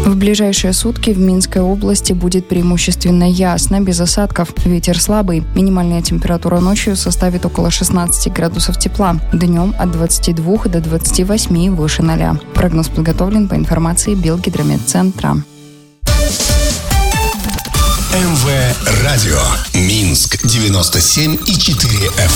В ближайшие сутки в Минской области будет преимущественно ясно, без осадков. Ветер слабый. Минимальная температура ночью составит около 16 градусов тепла. Днем от 22 до 28 выше 0. Прогноз подготовлен по информации Белгидрометцентра. МВ Радио. Минск 97,4 FM.